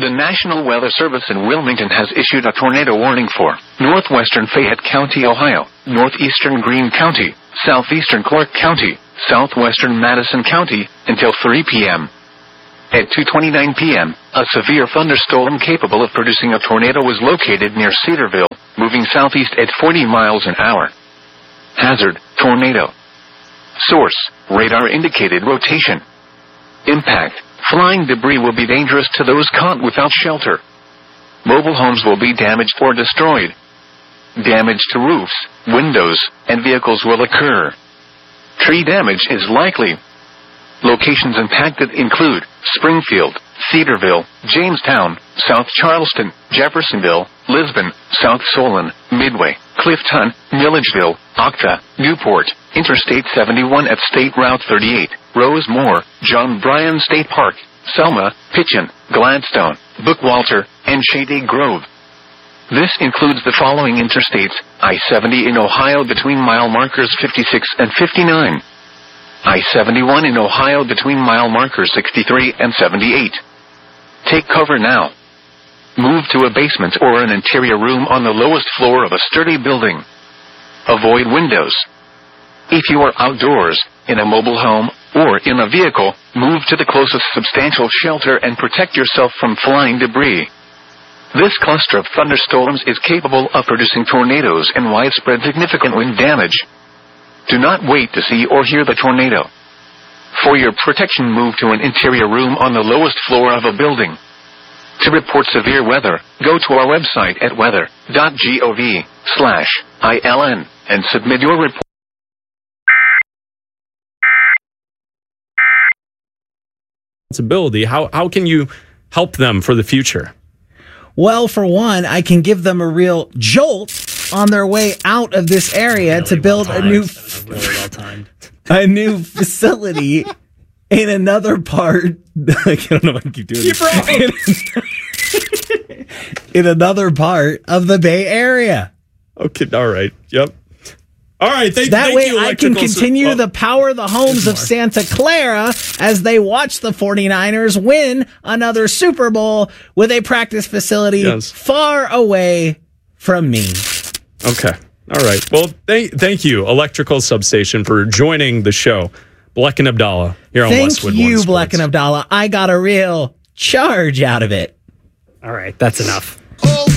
The National Weather Service in Wilmington has issued a tornado warning for northwestern Fayette County, Ohio, northeastern Greene County, southeastern Clark County, southwestern Madison County, until 3 p.m. At 2:29 p.m., a severe thunderstorm capable of producing a tornado was located near Cedarville, moving southeast at 40 miles an hour. Hazard, tornado. Source, radar indicated rotation. Impact, flying debris will be dangerous to those caught without shelter. Mobile homes will be damaged or destroyed. Damage to roofs, windows, and vehicles will occur. Tree damage is likely. Locations impacted include Springfield, Cedarville, Jamestown, South Charleston, Jeffersonville, Lisbon, South Solon, Midway, Clifton, Milledgeville, Octa, Newport, Interstate 71 at State Route 38, Rosemore, John Bryan State Park, Selma, Pitchen, Gladstone, Bookwalter, and Shady Grove. This includes the following interstates: I-70 in Ohio between mile markers 56 and 59. I-71 in Ohio between mile markers 63 and 78. Take cover now. Move to a basement or an interior room on the lowest floor of a sturdy building. Avoid windows. If you are outdoors, in a mobile home, or in a vehicle, move to the closest substantial shelter and protect yourself from flying debris. This cluster of thunderstorms is capable of producing tornadoes and widespread significant wind damage. Do not wait to see or hear the tornado. For your protection, move to an interior room on the lowest floor of a building. To report severe weather, go to our website at weather.gov/ILN and submit your report. How can you help them for the future? Well, for one, I can give them a real jolt on their way out of this area to build a new facility in another part. I don't know if I can keep doing it. In another part of the Bay Area. Okay, all right. Yep. All right. That way I can continue to power the homes of Santa Clara as they watch the 49ers win another Super Bowl with a practice facility far away from me. Okay. All right. Well, thank you, Electrical Substation, for joining the show. Bleck and Abdallah here on Westwood One Sports. Thank you, Bleck and Abdallah. I got a real charge out of it. All right. That's enough.